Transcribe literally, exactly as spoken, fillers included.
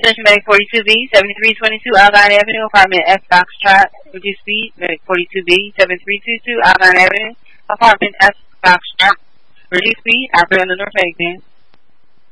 Station Bank forty-two B, seventy-three twenty-two Algon Avenue, apartment F Foxtrot, reduced speed, forty-two B, seventy-three twenty-two Algon Avenue, apartment F Foxtrot, reduced speed, operator on the North Exit.